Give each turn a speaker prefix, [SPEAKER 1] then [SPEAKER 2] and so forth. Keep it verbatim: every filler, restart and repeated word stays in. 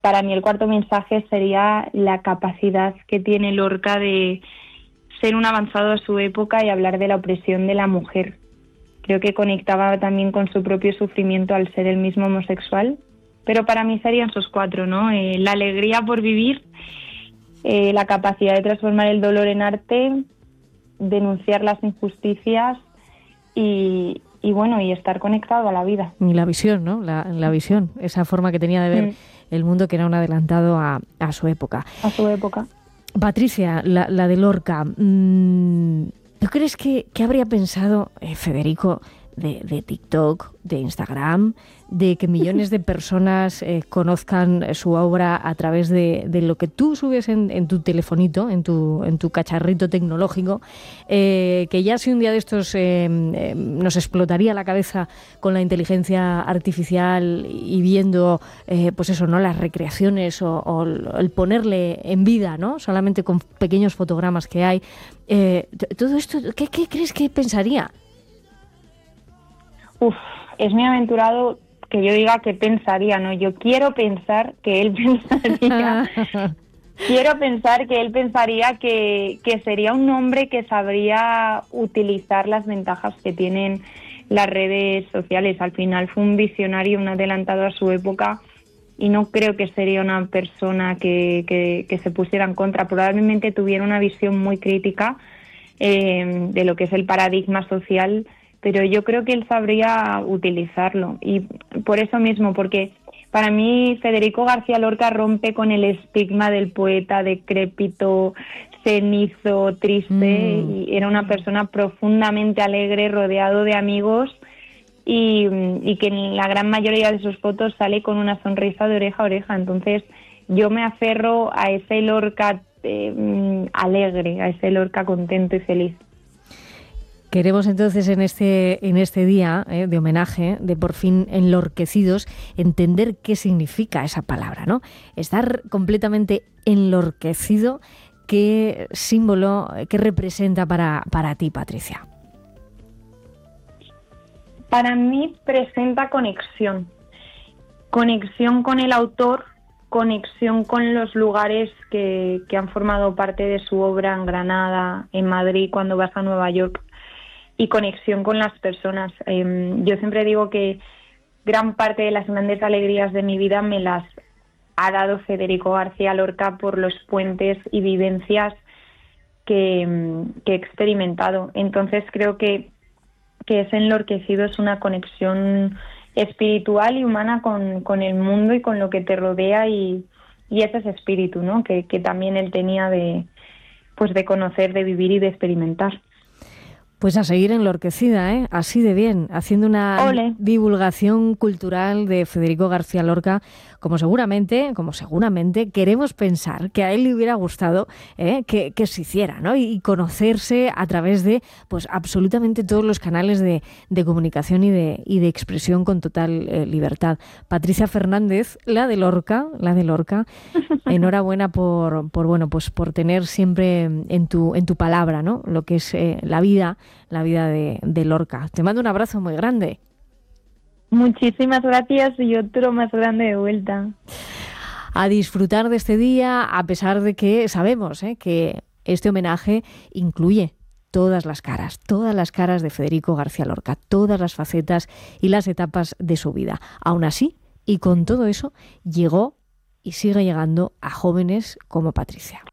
[SPEAKER 1] para mí el cuarto mensaje sería la capacidad que tiene Lorca de ser un avanzado a su época y hablar de la opresión de la mujer. Creo que conectaba también con su propio sufrimiento al ser el mismo homosexual, pero para mí serían esos cuatro, ¿no? Eh, la alegría por vivir, eh, la capacidad de transformar el dolor en arte, denunciar las injusticias y, y bueno, y estar conectado a la vida.
[SPEAKER 2] Y la visión, ¿no? La, la visión, esa forma que tenía de ver mm. el mundo, que era un adelantado a, a su época.
[SPEAKER 1] A su época.
[SPEAKER 2] Patricia, la, la de Lorca, mmm, ¿tú crees que, que habría pensado eh, Federico de, de TikTok, de Instagram, de que millones de personas eh, conozcan su obra a través de, de lo que tú subes en, en tu telefonito, en tu, en tu cacharrito tecnológico, eh, que ya si un día de estos eh, eh, nos explotaría la cabeza con la inteligencia artificial y viendo eh, pues eso, ¿no? Las recreaciones o, o el ponerle en vida, ¿no? Solamente con pequeños fotogramas que hay, eh, todo esto, ¿qué, qué crees que pensaría?
[SPEAKER 1] Uf, es muy aventurado que yo diga que pensaría, ¿no? Yo quiero pensar que él pensaría, quiero pensar que él pensaría que, que sería un hombre que sabría utilizar las ventajas que tienen las redes sociales. Al final fue un visionario, un adelantado a su época, y no creo que sería una persona que, que, que se pusiera en contra. Probablemente tuviera una visión muy crítica eh, de lo que es el paradigma social, pero yo creo que él sabría utilizarlo. Y por eso mismo, porque para mí Federico García Lorca rompe con el estigma del poeta decrépito, cenizo, triste, mm. y era una persona profundamente alegre, rodeado de amigos, y, y que en la gran mayoría de sus fotos sale con una sonrisa de oreja a oreja. Entonces yo me aferro a ese Lorca eh, alegre, a ese Lorca contento y feliz.
[SPEAKER 2] Queremos entonces en este en este día eh, de homenaje, de por fin enlorquecidos, entender qué significa esa palabra, ¿no? Estar completamente enlorquecido, ¿qué símbolo, qué representa para, para ti, Patricia?
[SPEAKER 1] Para mí presenta conexión. Conexión con el autor, conexión con los lugares que, que han formado parte de su obra en Granada, en Madrid, cuando vas a Nueva York, y conexión con las personas. Eh, yo siempre digo que gran parte de las grandes alegrías de mi vida me las ha dado Federico García Lorca por los puentes y vivencias que, que he experimentado. Entonces creo que, que ese enlorquecido es una conexión espiritual y humana con, con el mundo y con lo que te rodea, y, y ese es espíritu, ¿no? Que, que también él tenía de, pues de conocer, de vivir y de experimentar.
[SPEAKER 2] Pues a seguir enlorquecida, ¿eh? Así de bien, haciendo una Ole. divulgación cultural de Federico García Lorca, como seguramente, como seguramente queremos pensar que a él le hubiera gustado ¿eh? que, que se hiciera, ¿no? Y conocerse a través de, pues, absolutamente todos los canales de, de comunicación y de, y de expresión con total eh, libertad. Patricia Fernández, la de Lorca, la de Lorca, enhorabuena por, por bueno, pues por tener siempre en tu, en tu palabra, ¿no? Lo que es eh, la vida. la vida de, de Lorca. Te mando un abrazo muy grande.
[SPEAKER 1] Muchísimas gracias y otro más grande de vuelta.
[SPEAKER 2] A disfrutar de este día, a pesar de que sabemos ¿eh? que este homenaje incluye todas las caras, todas las caras de Federico García Lorca, todas las facetas y las etapas de su vida. Aún así, y con todo eso, llegó y sigue llegando a jóvenes como Patricia.